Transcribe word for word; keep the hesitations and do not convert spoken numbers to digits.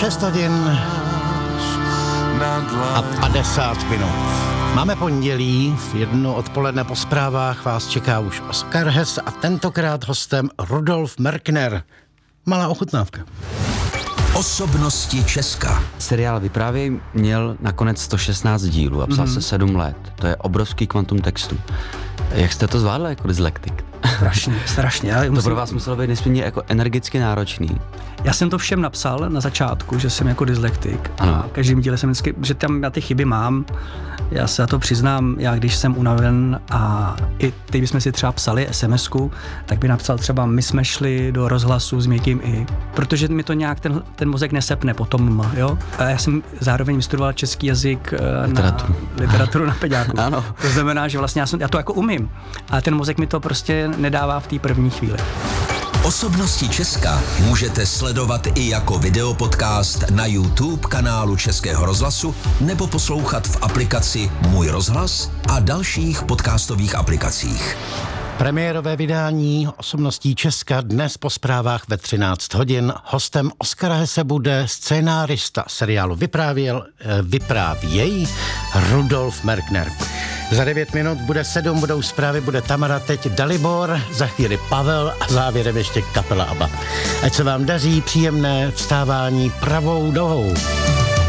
šest hodin a padesát minut. Máme pondělí, v jedno odpoledne po zprávách vás čeká už Oskar Hess a tentokrát hostem Rudolf Merkner. Malá ochutnávka. Osobnosti Česka. Seriál Vyprávěj měl nakonec sto šestnáct dílů a psal mm. se sedm let. To je obrovský kvantum textu. Jak jste to zvládli jako dyslektik? Strašně, strašně. To musím... pro vás muselo být nesmírně jako energicky náročný. Já jsem to všem napsal na začátku, že jsem jako dyslektik a v každém díle jsem vždycky, že tam já ty chyby mám, já se na to přiznám, já když jsem unaven a i teď bychom si třeba psali SMSku, tak by napsal třeba my jsme šli do rozhlasu s měkkým i, protože mi to nějak ten, ten mozek nesepne potom, jo. A já jsem zároveň vystudoval český jazyk literaturu na literaturu na peďáku. Ano. To znamená, že vlastně já, jsem, já to jako umím, ale ten mozek mi to prostě nedává v té první chvíli. Osobnosti Česka můžete sledovat i jako videopodcast na YouTube kanálu Českého rozhlasu nebo poslouchat v aplikaci Můj rozhlas a dalších podcastových aplikacích. Premiérové vydání Osobností Česka dnes po zprávách ve třináct hodin. Hostem Oskara Hesse bude scénárista seriálu Vyprávěl, Vyprávěj Rudolf Merkner. Za devět minut bude sedm, budou zprávy, bude Tamara, teď Dalibor, za chvíli Pavel a závěrem ještě kapela ABBA. Ať se vám daří, příjemné vstávání pravou nohou.